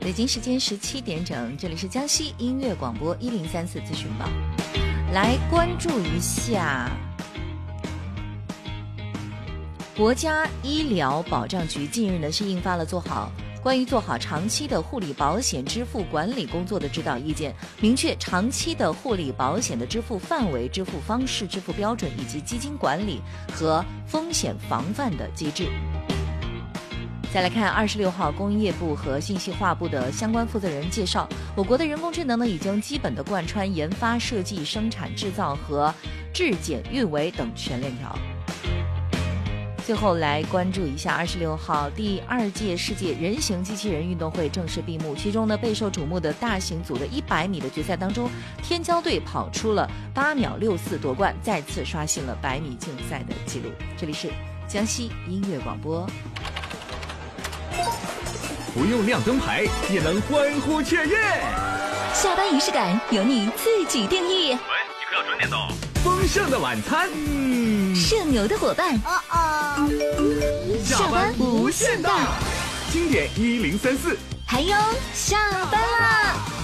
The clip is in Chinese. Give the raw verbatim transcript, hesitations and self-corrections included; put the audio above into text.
北京时间十七点整，这里是江西音乐广播一零三四资讯报，来关注一下国家医疗保障局近日呢是印发了做好关于做好长期的护理保险支付管理工作的指导意见，明确长期的护理保险的支付范围、支付方式、支付标准以及基金管理和风险防范的机制。再来看二十六号，工业部和信息化部的相关负责人介绍，我国的人工智能呢已经基本的贯穿研发、设计、生产、制造和质检、运维等全链条。最后来关注一下二十六号第二届世界人形机器人运动会正式闭幕，其中呢备受瞩目的大型组的一百米的决赛当中，天骄队跑出了八秒六四夺冠，再次刷新了百米竞赛的记录。这里是江西音乐广播。 不用亮灯牌也能欢呼雀跃， 下班仪式感由你自己定义。 喂，你可要准点到。丰盛的晚餐，嗯， 社牛的伙伴， 哦哦， 下班无限大，经典一零三四， 还有下班啦。